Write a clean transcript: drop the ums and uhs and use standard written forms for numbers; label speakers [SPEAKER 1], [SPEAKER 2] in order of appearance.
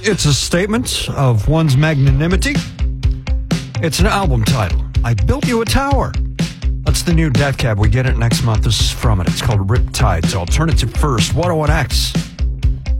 [SPEAKER 1] It's a statement of one's magnanimity. It's an album title. I Built You a Tower. That's the new Death Cab. We get it next month. This is from it. It's called Riptide. It's Alternative First, 101X.